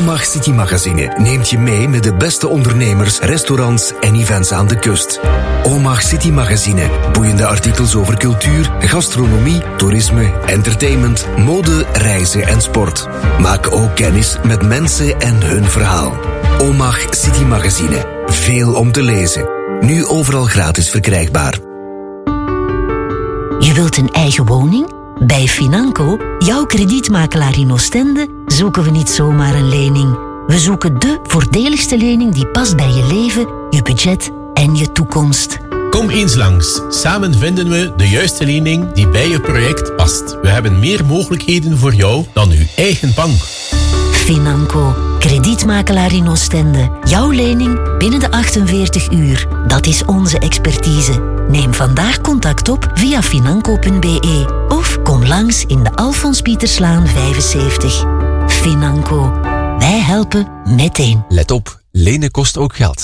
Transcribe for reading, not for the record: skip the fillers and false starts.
OMAG City Magazine neemt je mee met de beste ondernemers, restaurants en events aan de kust. OMAG City Magazine. Boeiende artikels over cultuur, gastronomie, toerisme, entertainment, mode, reizen en sport. Maak ook kennis met mensen en hun verhaal. OMAG City Magazine. Veel om te lezen. Nu overal gratis verkrijgbaar. Je wilt een eigen woning? Bij Financo, jouw kredietmakelaar in Oostende, zoeken we niet zomaar een lening. We zoeken de voordeligste lening die past bij je leven, je budget en je toekomst. Kom eens langs. Samen vinden we de juiste lening die bij je project past. We hebben meer mogelijkheden voor jou dan uw eigen bank. Financo, kredietmakelaar in Oostende. Jouw lening binnen de 48 uur. Dat is onze expertise. Neem vandaag contact op via financo.be of kom langs in de Alfons Pieterslaan 75. Financo. Wij helpen meteen. Let op, lenen kost ook geld.